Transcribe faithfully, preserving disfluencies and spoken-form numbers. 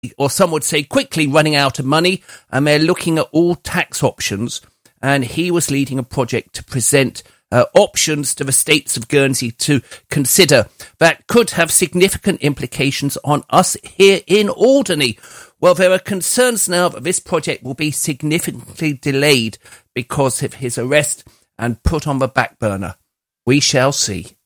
or some would say quickly, running out of money, and they're looking at all tax options. And he was leading a project to present uh, options to the states of Guernsey to consider that could have significant implications on us here in Alderney. Well, there are concerns now that this project will be significantly delayed because of his arrest and put on the back burner. We shall see.